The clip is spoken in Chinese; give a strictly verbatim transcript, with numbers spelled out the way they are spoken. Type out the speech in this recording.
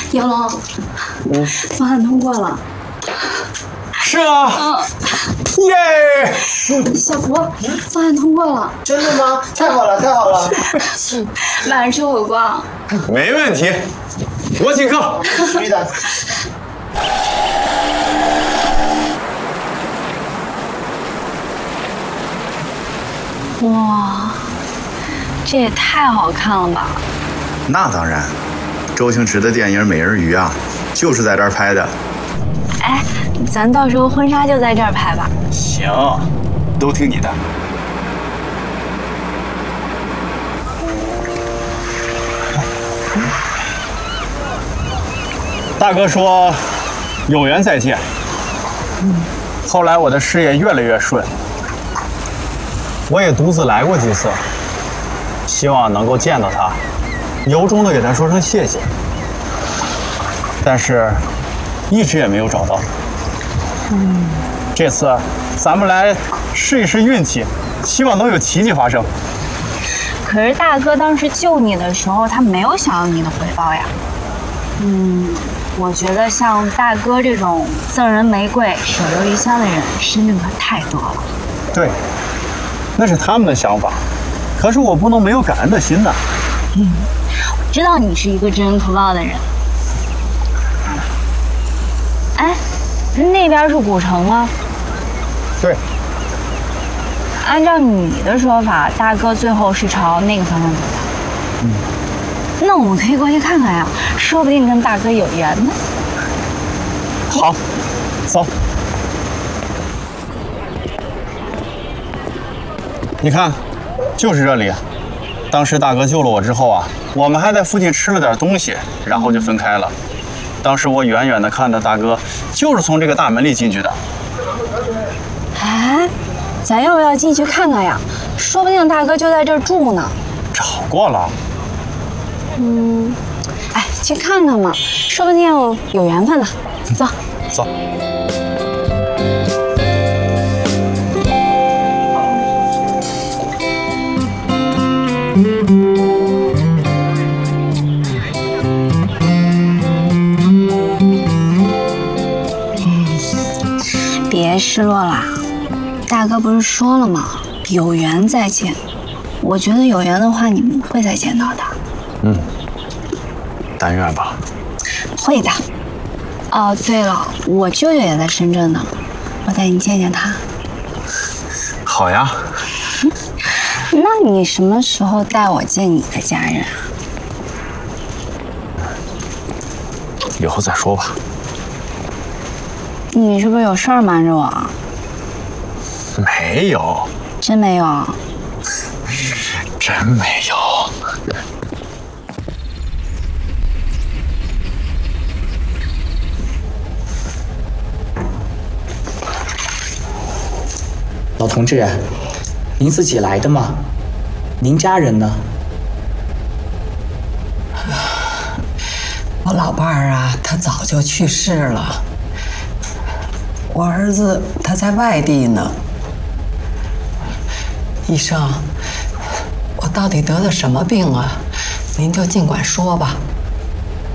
杨龙，嗯，方案通过了。 是啊。 嗯。 耶！ 小福，方案通过了。 真的吗？太好了，太好了！ 晚上吃火锅。 没问题，我请客。 必须的。 哇，这也太好看了吧！ 那当然，周星驰的电影《美人鱼》啊，就是在这儿拍的。 哎，咱到时候婚纱就在这儿拍吧。 行，都听你的。大哥说，有缘再见。后来我的事业越来越顺。我也独自来过几次，希望能够见到他，由衷的给他说声谢谢。但是，一直也没有找到。嗯，这次咱们来试一试运气，希望能有奇迹发生。 可是大哥当时救你的时候，他没有想要你的回报呀。嗯，我觉得像大哥这种赠人玫瑰手留余香的人，身边可太多了。 对。那是他们的想法，可是我不能没有感恩的心呐。 嗯，我知道你是一个知恩图报的人。哎，那边是古城吗？ 对。 按照你的说法，大哥最后是朝那个方向走的。嗯。那我们可以过去看看呀，说不定跟大哥有缘呢。 好，走。你看，就是这里。当时大哥救了我之后啊，我们还在附近吃了点东西，然后就分开了。当时我远远的看到大哥就是从这个大门里进去的。 哎，咱要不要进去看看呀？说不定大哥就在这儿住呢。 找过了。 嗯，哎，去看看嘛，说不定有缘分呢。走， 走。 别失落啦，大哥不是说了吗？有缘再见。我觉得有缘的话，你们会再见到的。 嗯，但愿吧。 会的。哦，对了，我舅舅也在深圳呢，我带你见见他。 好呀。 那你什么时候带我见你的家人啊？ 以后再说吧。 你是不是有事儿瞒着我啊？ 没有。 真没有？ 真没有。 老同志，您自己来的吗？您家人呢？ 我老伴儿啊，他早就去世了。我儿子他在外地呢。医生，我到底得的什么病啊？您就尽管说吧。